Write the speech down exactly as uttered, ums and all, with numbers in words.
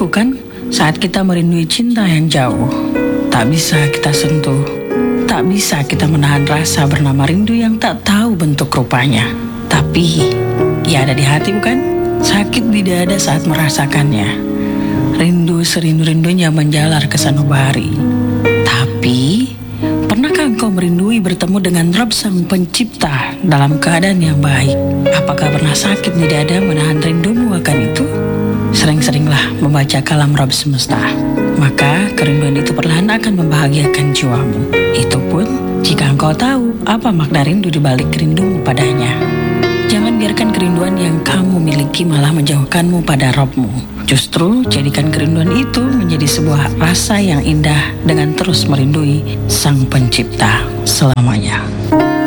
bukan? Saat kita merindui cinta yang jauh, tak bisa kita sentuh, tak bisa kita menahan rasa bernama rindu yang tak tahu bentuk rupanya. Tapi, ia ada di hati bukan? Sakit di dada saat merasakannya. Rindu serindu-rindunya menjalar ke sanubari. Tapi, pernahkah engkau merindui bertemu dengan Rabb Sang Pencipta dalam keadaan yang baik? Apakah pernah sakit di dada menahan rindumu akan itu? Sering-seringlah membaca kalam Rabb semesta, maka kerinduan itu perlahan akan membahagiakan jiwamu. Itu pun jika engkau tahu apa makna rindu di balik rindumu padanya. Jangan biarkan kerinduan yang kamu miliki malah menjauhkanmu pada Rabb-mu. Justru jadikan kerinduan itu menjadi sebuah rasa yang indah dengan terus merindui Sang Pencipta selamanya.